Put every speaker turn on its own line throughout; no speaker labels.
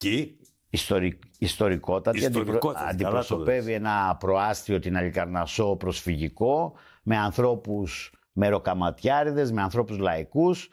Ιστορικότατη. Αντιπροσωπεύει ένα προάστιο, την Αλικαρνασσό, προσφυγικό, με ανθρώπους μεροκαματιάριδες, με ανθρώπους λαϊκούς.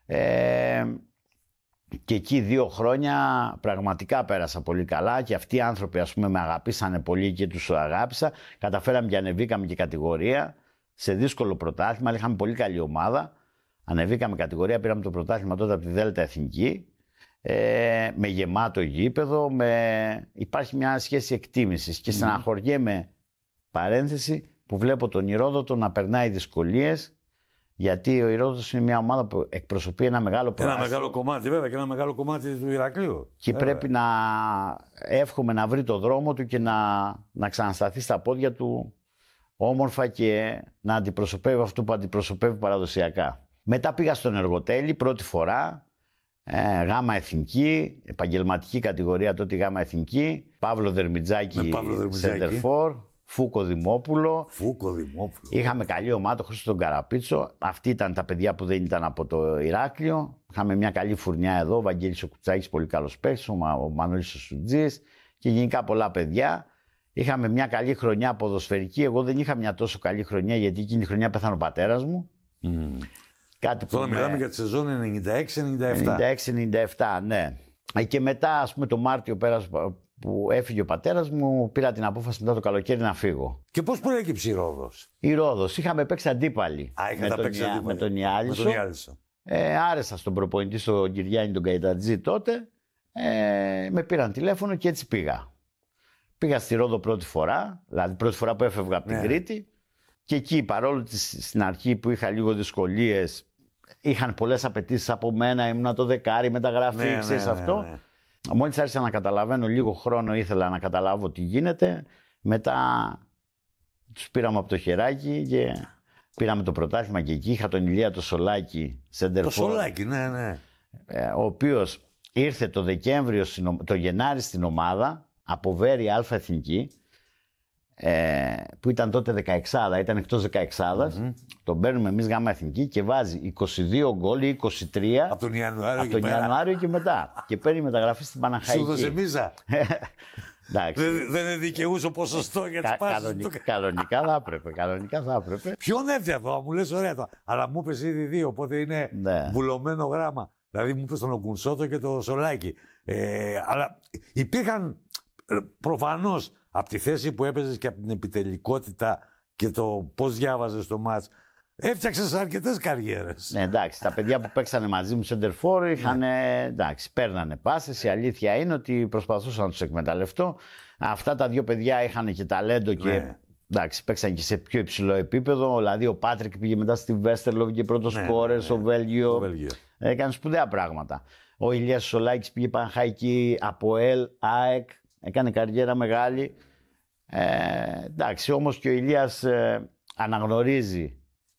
Και εκεί 2 χρόνια πραγματικά πέρασα πολύ καλά και αυτοί οι άνθρωποι, ας πούμε, με αγαπήσανε πολύ και τους αγάπησα. Καταφέραμε και ανεβήκαμε και κατηγορία σε δύσκολο πρωτάθλημα, αλλά είχαμε πολύ καλή ομάδα. Ανεβήκαμε κατηγορία, πήραμε το πρωτάθλημα τότε από τη Δέλτα Εθνική, με γεμάτο γήπεδο, υπάρχει μια σχέση εκτίμησης και στεναχωριέμαι, παρένθεση, που βλέπω τον Ηρόδοτο να περνάει δυσκολίες. Γιατί ο Ηρόδοτος είναι μια ομάδα που εκπροσωπεί ένα μεγάλο προάστιο.
Ένα μεγάλο κομμάτι, βέβαια, και ένα μεγάλο κομμάτι του Ηρακλείου.
Και πρέπει να εύχομαι να βρει το δρόμο του και να ξανασταθεί στα πόδια του όμορφα και να αντιπροσωπεύει αυτό που αντιπροσωπεύει παραδοσιακά. Μετά πήγα στον Εργοτέλη πρώτη φορά, Γάμα Εθνική, επαγγελματική κατηγορία τότε Γάμα Εθνική, Παύλο Δερμιτζάκη, Σέντερφορ. Φούκο Δημόπουλο. Είχαμε καλή ομάδα, το Χρήστο τον Καραπίτσο. Αυτοί ήταν τα παιδιά που δεν ήταν από το Ηράκλειο. Είχαμε μια καλή φουρνιά εδώ. Ο Βαγγέλης ο Κουτσάκης, πολύ καλός παίκτης. Ο Μανώλης ο Σουτζής. Και γενικά πολλά παιδιά. Είχαμε μια καλή χρονιά ποδοσφαιρική. Εγώ δεν είχα μια τόσο καλή χρονιά γιατί εκείνη τη χρονιά πέθανε ο πατέρας μου.
Τώρα μιλάμε για τη σεζόν 96-97.
96-97, ναι. Και μετά, ας πούμε, το Μάρτιο πέρασε. Που έφυγε ο πατέρας μου, πήρα την απόφαση μετά το καλοκαίρι να φύγω.
Και πώς προέκυψε η Ρόδος?
Η Ρόδος, είχαμε παίξει αντίπαλοι. Με τον Ιάλισσο. Άρεσα στον προπονητή, στον Κυριάννη τον Καϊτατζή τότε. Με πήραν τηλέφωνο και έτσι πήγα. Πήγα στη Ρόδο πρώτη φορά, δηλαδή πρώτη φορά που έφευγα από την Κρήτη. Και εκεί, παρόλο ότι στην αρχή που είχα λίγο δυσκολίες, είχαν πολλές απαιτήσεις από μένα, ήμουνα το δεκάρι, μεταγραφή, ξέρεις αυτό. Μόλις άρχισα να καταλαβαίνω, λίγο χρόνο ήθελα να καταλάβω τι γίνεται. Μετά τους πήραμε από το χεράκι και πήραμε το πρωτάθλημα και εκεί είχα τον Ηλία το Σολάκη, Σέντερφορ.
Το Σολάκη, ναι.
Ο οποίος ήρθε το Γενάρη στην ομάδα από Βέρη Α Εθνική, που ήταν τότε 16, ήταν εκτός 16. Τον παίρνουμε εμείς Γάμα Εθνική και βάζει 22 γκολ ή 23
από τον
Ιανουάριο και μετά. Και παίρνει μεταγραφή στην Παναχαϊκή.
Σου δώσε μίζα. Δεν δικαιούσε ποσοστό για τις πάσεις του.
Κανονικά θα έπρεπε.
Ποιον έφτιαχνα, μου λες ωραία τώρα. Αλλά μου είπες ήδη 2, οπότε είναι βουλωμένο γράμμα. Δηλαδή μου είπες τον Ογκουνσότο και το Σολάκη. Αλλά υπήρχαν προφανώς από τη θέση που έπαιζες και από την επιτελικότητα και το πώς διάβαζες το μάτς, έφτιαξες αρκετές καριέρες.
Ναι, εντάξει, τα παιδιά που παίξανε μαζί μου Σέντερφορ εντάξει, παίρνανε πάσες. Η αλήθεια είναι ότι προσπαθούσα να τους εκμεταλλευτώ. Αυτά τα 2 παιδιά είχαν και ταλέντο και εντάξει, παίξαν και σε πιο υψηλό επίπεδο. Δηλαδή ο Πάτρικ πήγε μετά στη Βέστερλοβ και πρώτο σκόρερ στο Βέλγιο. Έκανε σπουδαία πράγματα. Ο Ηλίας Σολάκης πήγε Παναχαϊκή, ΑΠΟΕΛ, ΑΕΚ. Έκανε καριέρα μεγάλη. Εντάξει, όμως και ο Ηλίας αναγνωρίζει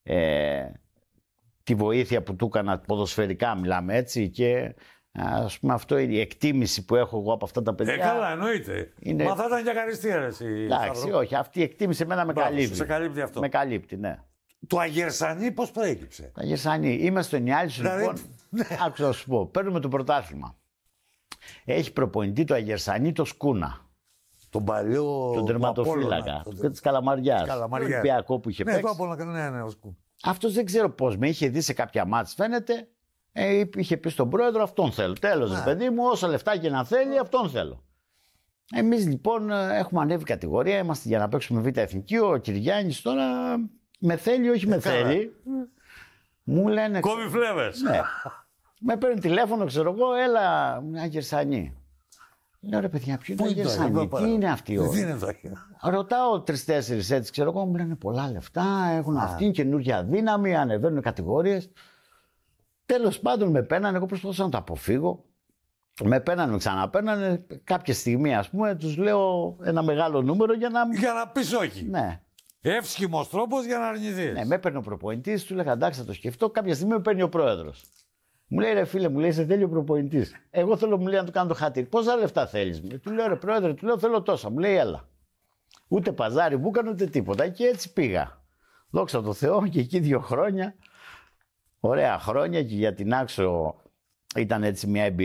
τη βοήθεια που του έκανα ποδοσφαιρικά, μιλάμε έτσι, και ας πούμε αυτό είναι η εκτίμηση που έχω εγώ από αυτά τα παιδιά.
Καλά, εννοείται. Μα θα ήταν για χαριστία,
εντάξει, όχι, αυτή η εκτίμηση εμένα με καλύπτει.
Σε καλύπτει αυτό.
Με καλύπτει, ναι.
Το Αγερσανή πώς προέκυψε?
Το Αγερσανή, είμαστε στον Ιάλισσο, λοιπόν. Άκουσα να σου πω, παίρνουμε το πρωτάθλημα. Έχει προπονητή το Αγερσανή το Σκούνα.
Τον παλιό.
Τον τερματοφύλακα. Τη Καλαμαριάς. Τον Ολυμπιακό που είχε παίξει. Αυτός δεν ξέρω πώς με είχε δει σε κάποια μάτς, φαίνεται. Είχε πει στον πρόεδρο, αυτόν θέλω. Τέλος, παιδί μου, όσα λεφτά και να θέλει, αυτόν θέλω. Εμείς λοιπόν έχουμε ανέβει κατηγορία, είμαστε για να παίξουμε Β' Εθνική. Ο Κυριάννης τώρα με θέλει, όχι με θέλει. Μου λένε.
Κόβει φλέβες.
Ναι. Με παίρνει τηλέφωνο, ξέρω εγώ, έλα, μια Γερσανή. Λέω ρε παιδιά, ποιο είναι η Γερσανή, τι είναι αυτή η Ρωτάω 3-4 έτσι, ξέρω εγώ, μου λένε πολλά λεφτά, έχουν αυτήν καινούργια δύναμη, ανεβαίνουν κατηγορίες. Τέλος πάντων με παίρνανε, εγώ προσπαθούσα να το αποφύγω. Με παίρνανε, με ξαναπαίρνανε. Κάποια στιγμή, ας πούμε, τους λέω ένα μεγάλο νούμερο για να
πεις όχι.
Ναι.
Εύσχυμος τρόπος για να αρνηθείς.
Ναι, με παίρνει ο προπονητής, του λέγα εντάξει, θα το σκεφτώ. Κάποια στιγμή με παίρνει ο πρόεδρος. Μου λέει ρε φίλε, μου λέει είσαι τέλειο προπονητής. Εγώ θέλω, μου λέει, να του κάνω το χατήρι. Πόσα λεφτά θέλεις? Του λέω ρε πρόεδρε, του λέω θέλω τόσα. Μου λέει έλα. Ούτε παζάρι μου έκανε ούτε τίποτα. Και έτσι πήγα. Δόξα τω Θεώ, και εκεί 2 χρόνια. Ωραία χρόνια, και για την Άξο ήταν έτσι μια εμπειρία.